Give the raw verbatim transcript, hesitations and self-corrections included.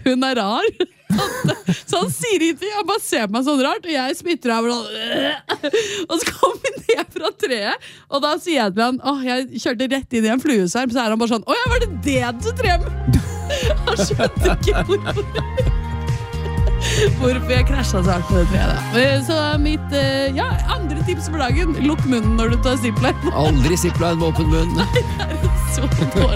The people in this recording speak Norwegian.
hun er rar. Så han sier ikke, jeg bare ser på meg sånn rart, og jeg smitter av og så kommer vi ned fra treet, og da sier jeg til han, åh, jeg kjørte rett inn i en fluesverm, så er han bare sånn, åh, ja, var det det du drev med? Han skjønte ikke hvorfor hvorfor jeg krasjet så hardt på det treet da. Så mitt, ja, andre tips for dagen, lukk munnen når du tar zipline. Aldri zipline med åpen munn. Nei, det er så dårlig.